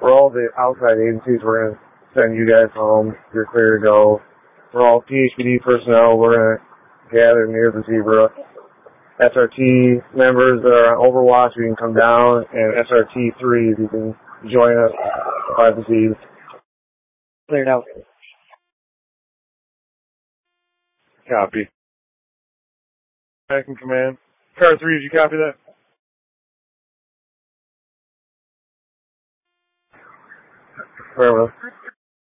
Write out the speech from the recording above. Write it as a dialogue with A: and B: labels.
A: we're all the outside agencies. We're going to send you guys home. You're clear to go. We're all PHPD personnel. We're going to gather near the zebra. SRT members that are on Overwatch, you can come down, and SRT 3s, you can join us by the seas.
B: Cleared out.
C: Copy. Back in command. Car 3, did you copy that?
A: Very well.